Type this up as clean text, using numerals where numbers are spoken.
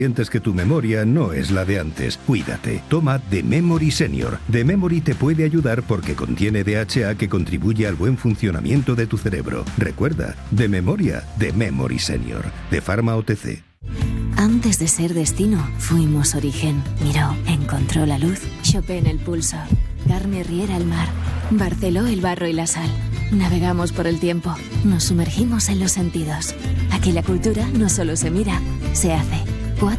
Sientes que tu memoria no es la de antes. Cuídate. Toma The Memory Senior. The Memory te puede ayudar porque contiene DHA que contribuye al buen funcionamiento de tu cerebro. Recuerda, de memoria, The Memory Senior. De Pharma OTC. Antes de ser destino, fuimos origen. Miró, encontró la luz. Chopin el pulso. Carne Riera el mar. Barceló el barro y la sal. Navegamos por el tiempo. Nos sumergimos en los sentidos. Aquí la cultura no solo se mira, se hace.